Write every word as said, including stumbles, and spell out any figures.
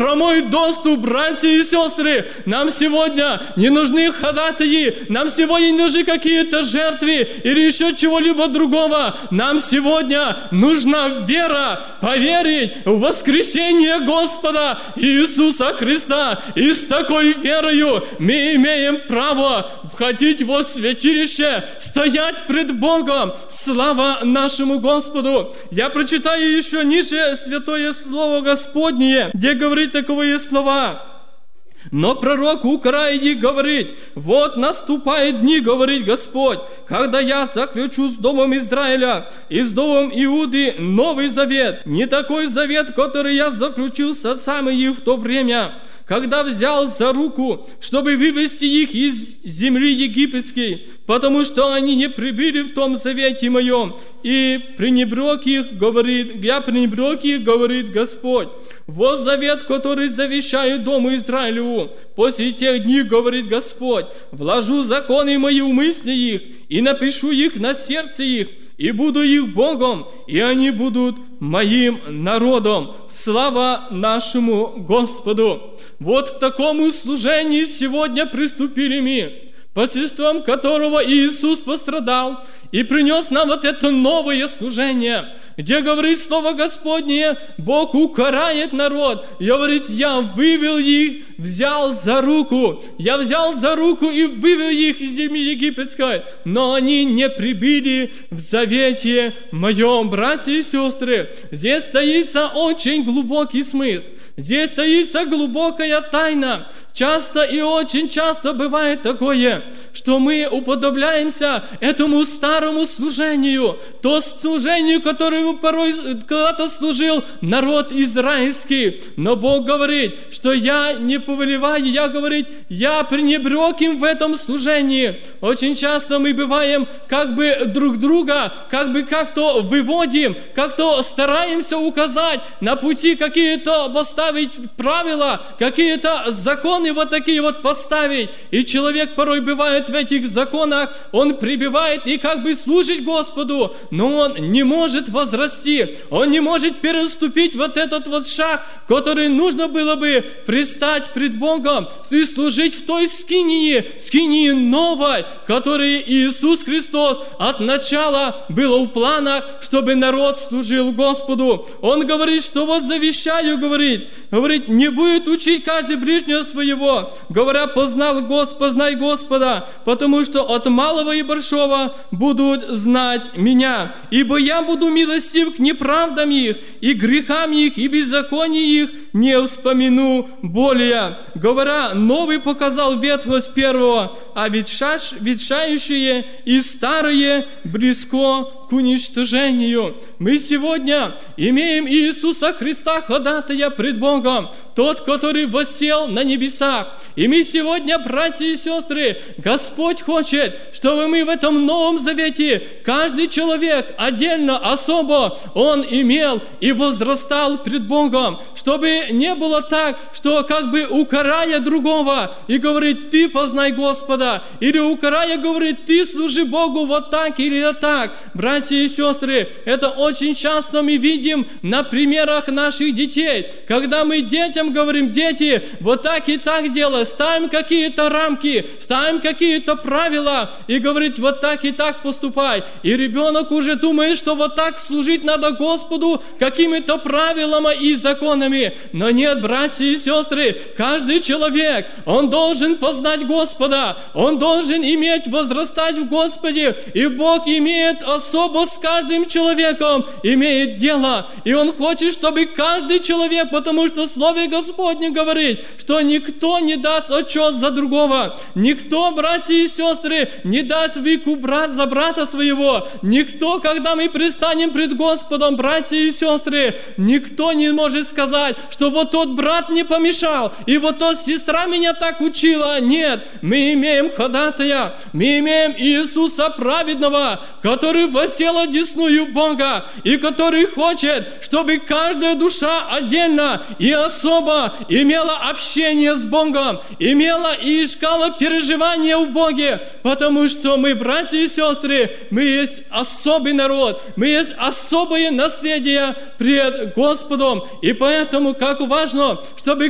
прямой доступ, братья и сестры. Нам сегодня не нужны ходатаи, нам сегодня не нужны какие-то жертвы или еще чего-либо другого. Нам сегодня нужна вера, поверить в воскресение Господа Иисуса Христа. И с такой верою мы имеем право входить во святилище, стоять пред Богом. Слава нашему Господу! Я прочитаю еще ниже Святое Слово Господнее, где говорит таковые слова. Но пророк у края говорит: вот наступают дни, говорит Господь, когда я заключу с домом Израиля и с домом Иуды новый завет, не такой завет, который я заключил с отцами их в то время, когда взял за руку, чтобы вывести их из земли египетской, потому что они не пребыли в том завете моем, и пренебрег их, говорит, я пренебрег их, говорит Господь. Вот завет, который завещаю дому Израилеву. После тех дней, говорит Господь, вложу законы мои в мысли их, и напишу их на сердце их, и буду их Богом, и они будут моим народом. Слава нашему Господу! Вот к такому служению сегодня приступили мы, посредством которого Иисус пострадал и принес нам вот это новое служение, где говорит Слово Господне: Бог укарает народ. И говорит: я вывел их, взял за руку. Я взял за руку и вывел их из земли египетской. Но они не прибыли в завете моем. Братья и сестры, здесь стоится очень глубокий смысл. Здесь стоится глубокая тайна. Часто и очень часто бывает такое, что мы уподобляемся этому старому служению, то служению, которое порой когда-то служил народ израильский. Но Бог говорит, что я не повелеваю, я говорит, я пренебрег им в этом служении. Очень часто мы бываем как бы друг друга, как бы как-то выводим, как-то стараемся указать на пути какие-то поставить правила, какие-то законы вот такие вот поставить. И человек порой бывает в этих законах, он пребывает и как бы служит Господу, но он не может возрасти, он не может переступить вот этот вот шаг, который нужно было бы предстать пред Богом и служить в той скинии, скинии новой, которой Иисус Христос от начала было в планах, чтобы народ служил Господу. Он говорит, что вот завещаю, говорит, говорит, не будет учить каждый ближнего своего, говоря, познал Гос, познай Господа, потому что от малого и большого будут знать меня. Ибо я буду милостив к неправдам их, и грехам их, и беззаконию их не вспомину более. Говоря, новый показал ветхость первого, а ветшаш, ветшающие и старые близко к уничтожению. Мы сегодня имеем Иисуса Христа, ходатая пред Богом, тот, который воссел на небесах. И мы сегодня, братья и сестры, Господь хочет, чтобы мы в этом Новом Завете, каждый человек отдельно, особо, он имел и возрастал пред Богом, чтобы не было так, что как бы укоряя другого и говорит, ты познай Господа, или укоряя говорит, ты служи Богу вот так или вот так. Братья и сестры, это очень часто мы видим на примерах наших детей, когда мы детям говорим, дети, вот так и так делай, ставим какие-то рамки, ставим какие-то правила и говорит, вот так и так поступай. И ребенок уже думает, что вот так служить надо Господу какими-то правилами и законами. Но нет, братья и сестры, каждый человек, он должен познать Господа, он должен иметь, возрастать в Господе, и Бог имеет особо с каждым человеком, имеет дело, и Он хочет, чтобы каждый человек, потому что Слово Господне говорит, что никто не даст отчет за другого, никто, братья и сестры, не даст веку брат за брата своего, никто, когда мы предстанем пред Господом, братья и сестры, никто не может сказать, что вот тот брат мне помешал, и вот тот сестра меня так учила. Нет, мы имеем ходатая, мы имеем Иисуса праведного, который воссел одесную Бога, и который хочет, чтобы каждая душа отдельно и особо имела общение с Богом, имела и искала переживания в Боге, потому что мы, братья и сестры, мы есть особый народ, мы есть особое наследие пред Господом, и поэтому как важно, чтобы